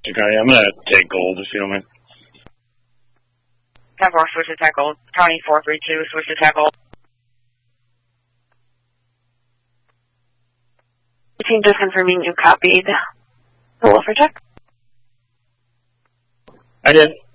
Okay, I'm gonna take gold if you don't mind. 10-4, switch to tech gold. County 432, switch to tech gold. Team just confirming you copied the Wolfer check. I did.